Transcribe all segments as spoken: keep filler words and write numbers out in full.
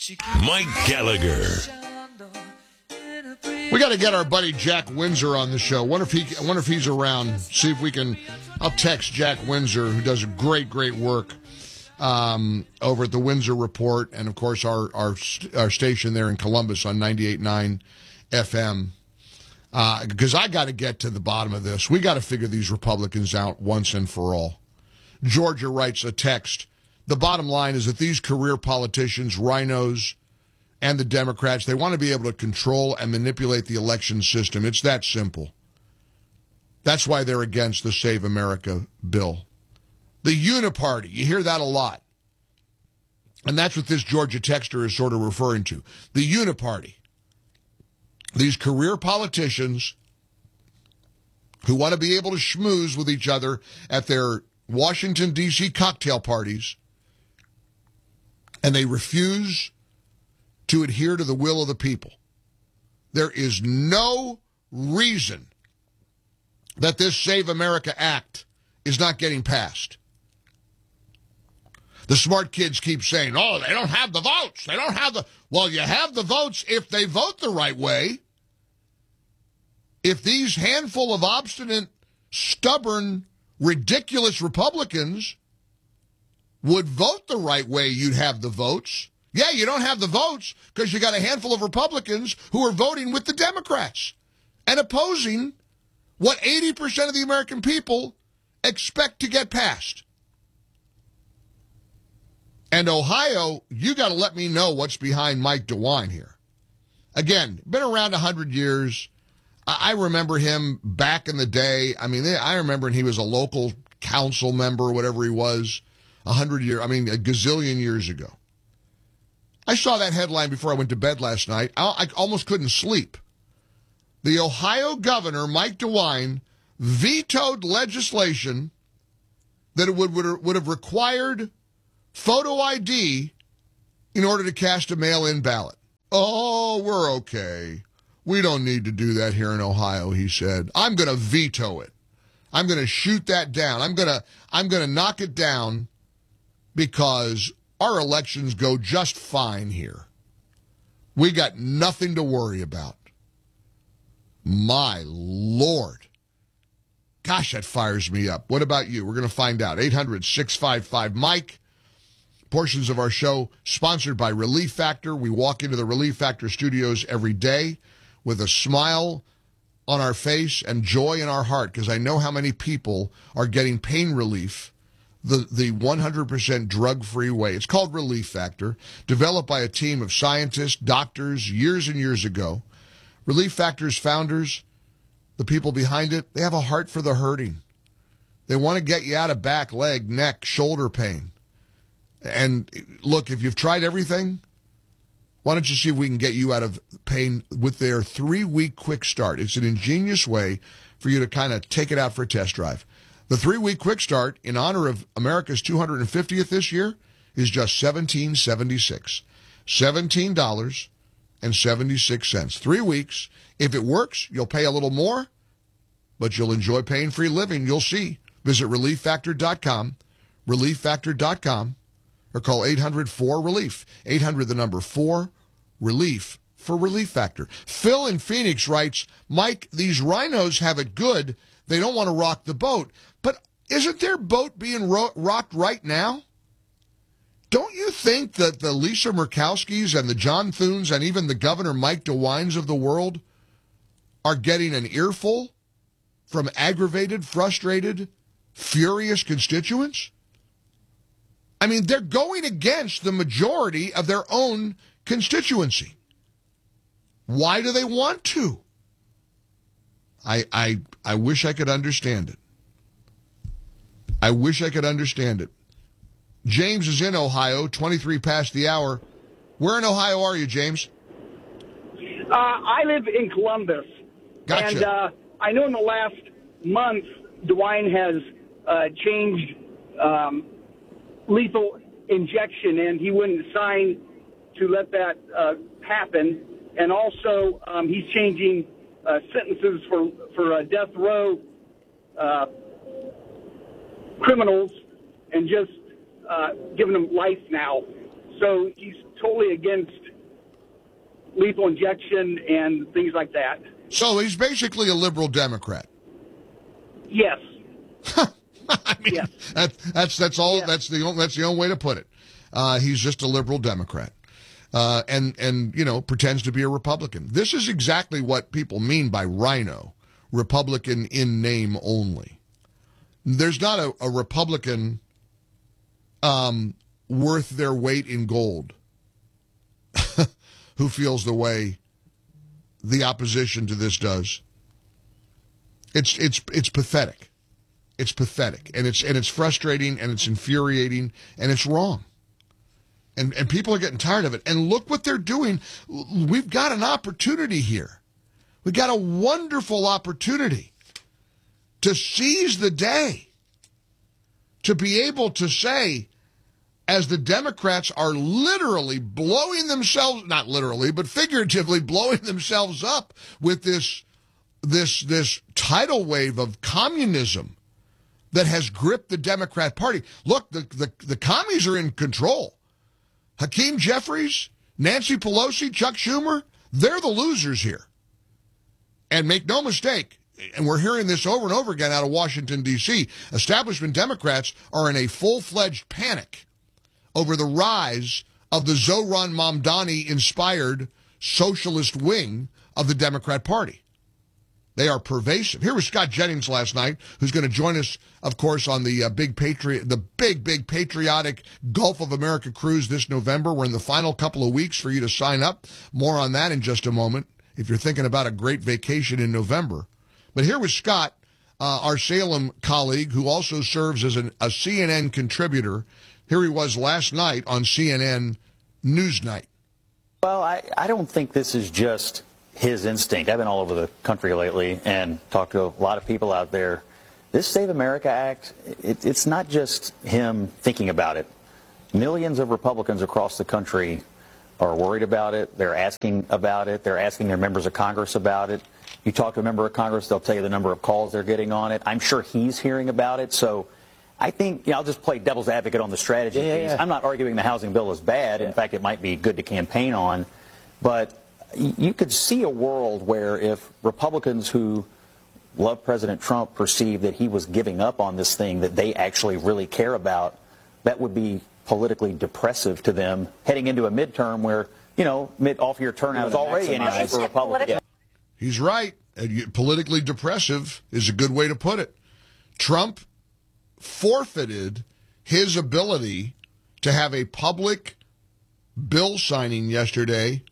Mike Gallagher. We got to get our buddy Jack Windsor on the show. Wonder if he, wonder if he's around. See if we can. I'll text Jack Windsor, who does great, great work um, over at the Windsor Report, and of course our our our station there in Columbus on ninety-eight point nine F M. Because uh, I got to get to the bottom of this. We got to figure these Republicans out once and for all. Georgia writes a text. The bottom line is that these career politicians, rhinos, and the Democrats, they want to be able to control and manipulate the election system. It's that simple. That's why they're against the Save America bill. The Uniparty, you hear that a lot. And that's what this Georgia texter is sort of referring to. The Uniparty. These career politicians who want to be able to schmooze with each other at their Washington, D C cocktail parties, and they refuse to adhere to the will of the people. There is no reason that this Save America Act is not getting passed. The smart kids keep saying, oh, they don't have the votes. They don't have the... Well, you have the votes if they vote the right way. If these handful of obstinate, stubborn, ridiculous Republicans would vote the right way, you'd have the votes. Yeah, you don't have the votes because you got a handful of Republicans who are voting with the Democrats and opposing what eighty percent of the American people expect to get passed. And Ohio, you got to let me know what's behind Mike DeWine here. Again, been around one hundred years. I remember him back in the day. I mean, I remember he was a local council member or whatever he was one hundred years, I mean, a gazillion years ago. I saw that headline before I went to bed last night. I, I almost couldn't sleep. The Ohio governor, Mike DeWine, vetoed legislation that it would, would, would have required photo I D in order to cast a mail-in ballot. Oh, we're okay. We don't need to do that here in Ohio, he said. I'm going to veto it. I'm going to shoot that down. I'm going to I'm going to knock it down because our elections go just fine here. We got nothing to worry about. My Lord. Gosh, that fires me up. What about you? We're going to find out. eight hundred, six five five, Mike. Portions of our show sponsored by Relief Factor. We walk into the Relief Factor studios every day with a smile on our face and joy in our heart because I know how many people are getting pain relief the, the one hundred percent drug-free way. It's called Relief Factor, developed by a team of scientists, doctors, years and years ago. Relief Factor's founders, the people behind it, they have a heart for the hurting. They want to get you out of back, leg, neck, shoulder pain. And look, if you've tried everything, why don't you see if we can get you out of pain with their three-week quick start. It's an ingenious way for you to kind of take it out for a test drive. The three-week quick start, in honor of America's two hundred fiftieth this year, is just seventeen seventy-six. seventeen dollars and seventy-six cents. Three weeks. If it works, you'll pay a little more, but you'll enjoy pain-free living. You'll see. Visit relief factor dot com, relief factor dot com, or call eight hundred four relief. eight hundred, the number four, relief for Relief Factor. Phil in Phoenix writes, Mike, these rhinos have it good. They don't want to rock the boat. But isn't their boat being ro- rocked right now? Don't you think that the Lisa Murkowskis and the John Thunes and even the Governor Mike DeWines of the world are getting an earful from aggravated, frustrated, furious constituents? I mean, they're going against the majority of their own constituency. Why do they want to? I, I, I wish I could understand it. I wish I could understand it. James is in Ohio, twenty-three past the hour. Where in Ohio are you, James? Uh, I live in Columbus. Gotcha. And uh, I know in the last month, DeWine has uh, changed um, lethal injection, and he wouldn't sign to let that uh, happen. And also, um, he's changing uh, sentences for, for uh, death row uh, criminals and just uh, giving them life now. So he's totally against lethal injection and things like that. So he's basically a liberal Democrat. Yes. I mean, yes. that, that's that's all. Yes. That's the only, that's the only way to put it. Uh, he's just a liberal Democrat, uh, and and you know pretends to be a Republican. This is exactly what people mean by rhino, Republican in name only. There's not a, a Republican um, worth their weight in gold who feels the way the opposition to this does. It's it's it's pathetic. It's pathetic, and it's and it's frustrating, and it's infuriating, and it's wrong. And and people are getting tired of it. And look what they're doing. We've got an opportunity here. We've got a wonderful opportunity to seize the day, to be able to say, as the Democrats are literally blowing themselves, not literally, but figuratively blowing themselves up with this this this tidal wave of communism that has gripped the Democrat Party. Look, the, the, the commies are in control. Hakeem Jeffries, Nancy Pelosi, Chuck Schumer, they're the losers here. And make no mistake, and we're hearing this over and over again out of Washington, D C, establishment Democrats are in a full-fledged panic over the rise of the Zohran Mamdani-inspired socialist wing of the Democrat Party. They are pervasive. Here was Scott Jennings last night, who's going to join us, of course, on the uh, big patriot, the big, big patriotic Gulf of America cruise this November. We're in the final couple of weeks for you to sign up. More on that in just a moment, if you're thinking about a great vacation in November. But here was Scott, uh, our Salem colleague, who also serves as an, a C N N contributor. Here he was last night on C N N Newsnight. Well, I, I don't think this is just his instinct. I've been all over the country lately and talked to a lot of people out there. This Save America Act, it, it's not just him thinking about it. Millions of Republicans across the country are worried about it. They're asking about it. They're asking their members of Congress about it. You talk to a member of Congress, they'll tell you the number of calls they're getting on it. I'm sure he's hearing about it. So I think, you know, I'll just play devil's advocate on the strategy yeah, piece. yeah. I'm not arguing the housing bill is bad. In fact, it might be good to campaign on. But you could see a world where if Republicans who love President Trump perceive that he was giving up on this thing that they actually really care about, that would be politically depressive to them heading into a midterm where, you know, mid off-year turnout is already an issue for Republicans. He's right. Politically depressive is a good way to put it. Trump forfeited his ability to have a public bill signing yesterday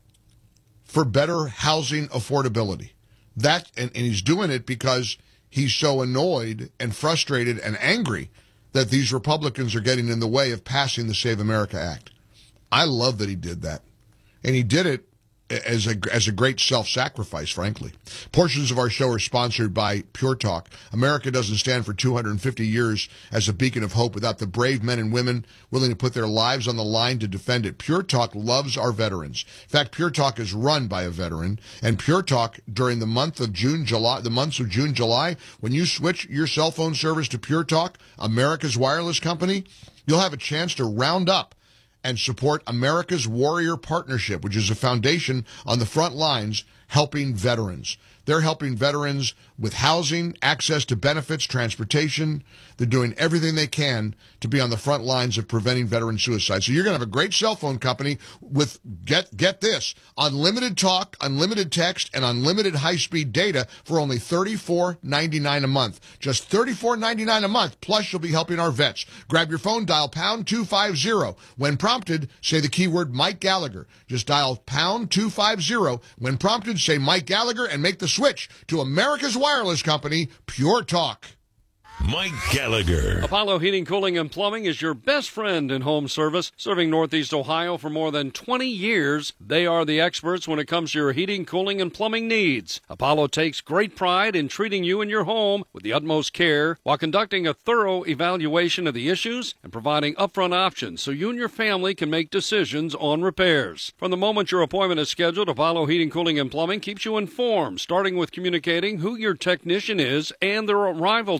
for better housing affordability. That and, and he's doing it because he's so annoyed and frustrated and angry that these Republicans are getting in the way of passing the Save America Act. I love that he did that. And he did it as a, as a great self-sacrifice, frankly. Portions of our show are sponsored by Pure Talk. America doesn't stand for two hundred fifty years as a beacon of hope without the brave men and women willing to put their lives on the line to defend it. Pure Talk loves our veterans. In fact, Pure Talk is run by a veteran, and Pure Talk during the month of June, July, the months of June, July, when you switch your cell phone service to Pure Talk, America's wireless company, you'll have a chance to round up and support America's Warrior Partnership, which is a foundation on the front lines helping veterans. They're helping veterans with housing, access to benefits, transportation. They're doing everything they can to be on the front lines of preventing veteran suicide. So you're going to have a great cell phone company with, get get this, unlimited talk, unlimited text, and unlimited high-speed data for only thirty-four ninety-nine a month. Just thirty-four ninety-nine a month, plus you'll be helping our vets. Grab your phone, dial pound two fifty. When prompted, say the keyword Mike Gallagher. Just dial pound two fifty. When prompted, say Mike Gallagher and make the switch to America's wireless company, Pure Talk. Mike Gallagher. Apollo Heating, Cooling, and Plumbing is your best friend in home service. Serving Northeast Ohio for more than twenty years, they are the experts when it comes to your heating, cooling, and plumbing needs. Apollo takes great pride in treating you and your home with the utmost care while conducting a thorough evaluation of the issues and providing upfront options so you and your family can make decisions on repairs. From the moment your appointment is scheduled, Apollo Heating, Cooling, and Plumbing keeps you informed, starting with communicating who your technician is and their arrival time.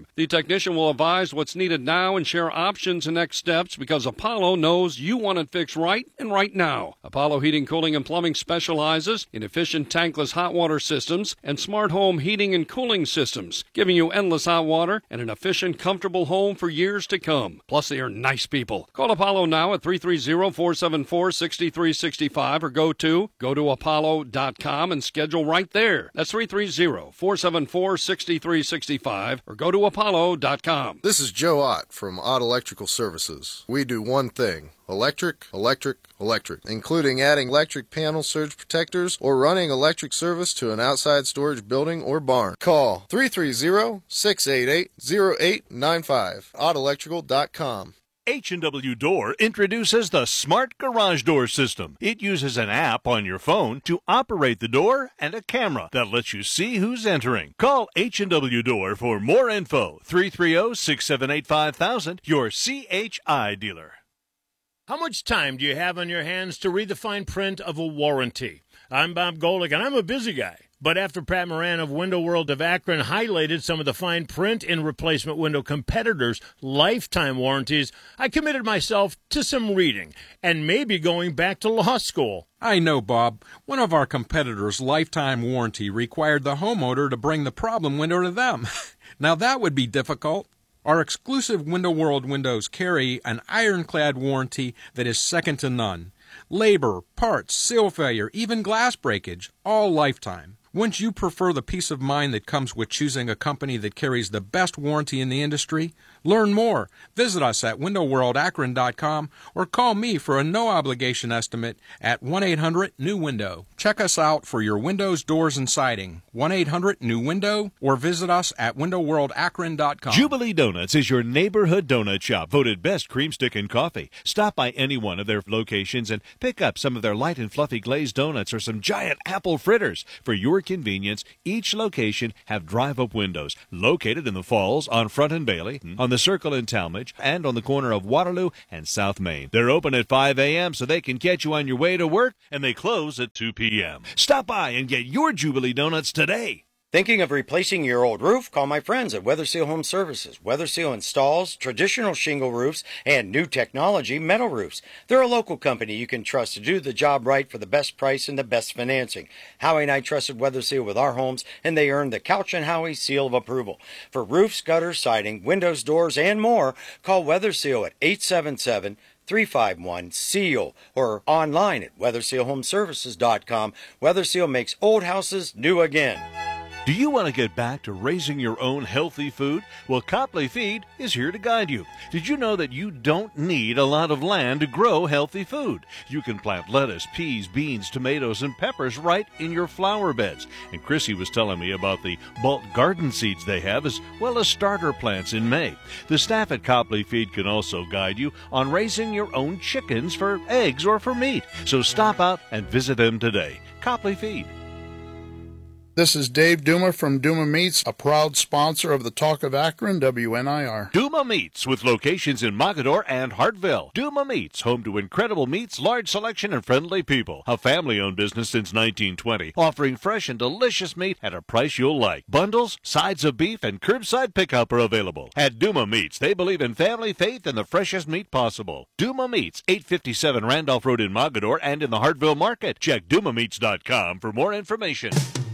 time. The technician will advise what's needed now and share options and next steps because Apollo knows you want it fixed right and right now. Apollo Heating, Cooling, and Plumbing specializes in efficient tankless hot water systems and smart home heating and cooling systems, giving you endless hot water and an efficient, comfortable home for years to come. Plus, they are nice people. Call Apollo now at three three zero, four seven four, six three six five or go to go to apollo dot com and schedule right there. That's three three zero, four seven four, six three six five or go to apollo dot com. This is Joe Ott from Ott Electrical Services. We do one thing: electric, electric, electric, including adding electric panel surge protectors or running electric service to an outside storage building or barn. Call three three zero, six eight eight, zero eight nine five, ott electrical dot com. H and W Door introduces the Smart Garage Door System. It uses an app on your phone to operate the door and a camera that lets you see who's entering. Call H and W Door for more info. three three zero, six seven eight, five thousand, your C H I dealer. How much time do you have on your hands to read the fine print of a warranty? I'm Bob Golick, and I'm a busy guy. But after Pat Moran of Window World of Akron highlighted some of the fine print in replacement window competitors' lifetime warranties, I committed myself to some reading and maybe going back to law school. I know, Bob. One of our competitors' lifetime warranty required the homeowner to bring the problem window to them. Now that would be difficult. Our exclusive Window World windows carry an ironclad warranty that is second to none. Labor, parts, seal failure, even glass breakage, all lifetime. Wouldn't you prefer the peace of mind that comes with choosing a company that carries the best warranty in the industry? Learn more. Visit us at window world akron dot com or call me for a no-obligation estimate at one eight hundred new window. Check us out for your windows, doors, and siding. one eight hundred new window or visit us at window world akron dot com. Jubilee Donuts is your neighborhood donut shop, voted best cream stick and coffee. Stop by any one of their locations and pick up some of their light and fluffy glazed donuts or some giant apple fritters. For your convenience, each location have drive-up windows located in the Falls, on Front and Bailey, on the Circle in Talmadge, and on the corner of Waterloo and South Main. They're open at five a.m. so they can catch you on your way to work, and they close at two p.m. Stop by and get your Jubilee Donuts today. Thinking of replacing your old roof? Call my friends at Weather Seal Home Services. Weather Seal installs traditional shingle roofs and new technology metal roofs. They're a local company you can trust to do the job right for the best price and the best financing. Howie and I trusted Weather Seal with our homes, and they earned the Couch and Howie seal of approval. For roofs, gutters, siding, windows, doors, and more, call Weather Seal at eight seven seven, three five one, SEAL or online at weather seal home services dot com. Weather Seal makes old houses new again. Do you want to get back to raising your own healthy food? Well, Copley Feed is here to guide you. Did you know that you don't need a lot of land to grow healthy food? You can plant lettuce, peas, beans, tomatoes, and peppers right in your flower beds. And Chrissy was telling me about the bulk garden seeds they have, as well as starter plants in May. The staff at Copley Feed can also guide you on raising your own chickens for eggs or for meat. So stop out and visit them today. Copley Feed. This is Dave Duma from Duma Meats, a proud sponsor of the Talk of Akron, W N I R. Duma Meats, with locations in Mogadore and Hartville. Duma Meats, home to incredible meats, large selection, and friendly people. A family-owned business since nineteen twenty, offering fresh and delicious meat at a price you'll like. Bundles, sides of beef, and curbside pickup are available. At Duma Meats, they believe in family, faith, and the freshest meat possible. Duma Meats, eight fifty-seven Randolph Road in Mogadore and in the Hartville Market. Check duma meats dot com for more information.